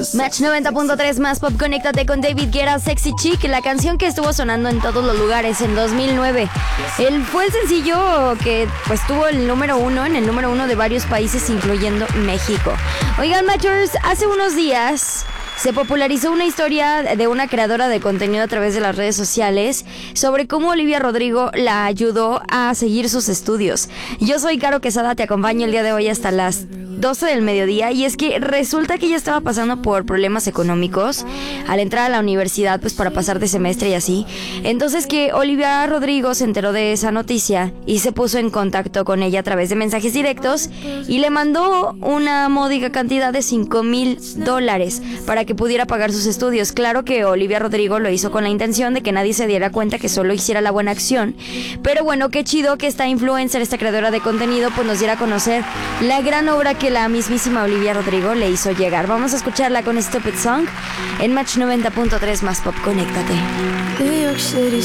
Match 90.3 más pop, conéctate con David Guetta, Sexy Chick, la canción que estuvo sonando en todos los lugares en 2009. Fue el sencillo que pues tuvo el número uno de varios países, incluyendo México. Oigan, Matchers, hace unos días se popularizó una historia de una creadora de contenido a través de las redes sociales sobre cómo Olivia Rodrigo la ayudó a seguir sus estudios. Yo soy Caro Quesada, te acompaño el día de hoy hasta las 12 del mediodía, y es que resulta que ella estaba pasando por problemas económicos al entrar a la universidad, pues para pasar de semestre y así. Entonces que Olivia Rodrigo se enteró de esa noticia y se puso en contacto con ella a través de mensajes directos y le mandó una módica cantidad de $5,000 para que pudiera pagar sus estudios. Claro que Olivia Rodrigo lo hizo con la intención de que nadie se diera cuenta, que solo hiciera la buena acción. Pero bueno, qué chido que esta influencer, esta creadora de contenido, pues nos diera a conocer la gran obra que la mismísima Olivia Rodrigo le hizo llegar. Vamos a escucharla con Stupid Song en Match 90.3 más pop, conéctate.